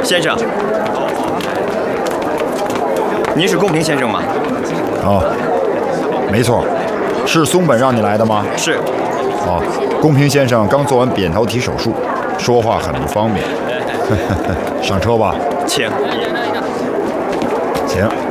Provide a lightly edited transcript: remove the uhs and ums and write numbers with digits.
先生，您是公平先生吗？ 哦，没错，是松本让你来的吗？ 是。 哦，公平先生刚做完扁桃体手术，说话很不方便。上车吧。 请。 行。